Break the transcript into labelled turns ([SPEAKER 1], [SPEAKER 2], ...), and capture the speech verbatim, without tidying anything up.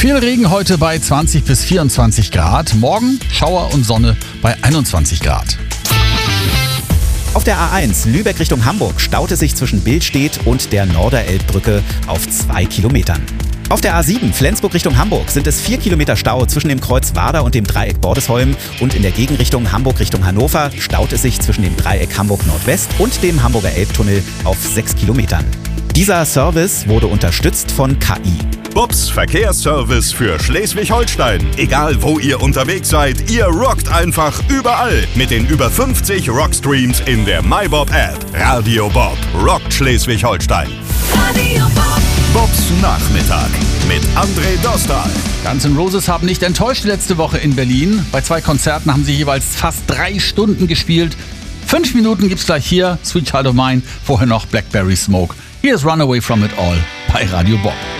[SPEAKER 1] Viel Regen heute bei zwanzig bis vierundzwanzig Grad. Morgen Schauer und Sonne bei einundzwanzig Grad.
[SPEAKER 2] Auf der A eins Lübeck Richtung Hamburg staut es sich zwischen Billstedt und der Norderelbbrücke auf zwei Kilometern. Auf der A sieben Flensburg Richtung Hamburg sind es vier Kilometer Stau zwischen dem Kreuz Warder und dem Dreieck Bordesholm. Und in der Gegenrichtung Hamburg Richtung Hannover staut es sich zwischen dem Dreieck Hamburg Nordwest und dem Hamburger Elbtunnel auf sechs Kilometern. Dieser Service wurde unterstützt von K I.
[SPEAKER 3] Bobs Verkehrsservice für Schleswig-Holstein. Egal wo ihr unterwegs seid, ihr rockt einfach überall mit den über fünfzig Rockstreams in der MyBob-App. Radio Bob rockt Schleswig-Holstein.
[SPEAKER 4] Radio Bob.
[SPEAKER 3] Bobs Nachmittag mit André Dostal.
[SPEAKER 1] Guns N' Roses haben nicht enttäuscht letzte Woche in Berlin. Bei zwei Konzerten haben sie jeweils fast drei Stunden gespielt. Fünf Minuten gibt's gleich hier, Sweet Child of Mine, vorher noch Blackberry Smoke. Hier ist Run Away From It All bei Radio Bob.